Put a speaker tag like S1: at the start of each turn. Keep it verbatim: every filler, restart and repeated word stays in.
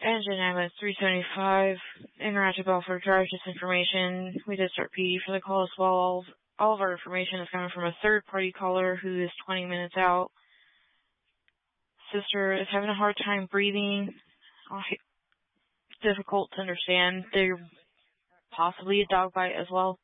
S1: Engine ambulance three seventy-five, interactive buffer, drive disinformation. We did start P D for the call as well. All, all of our information is coming from a third-party caller who is twenty minutes out. Sister is having a hard time breathing. Oh, difficult to understand. They're possibly a dog bite as well.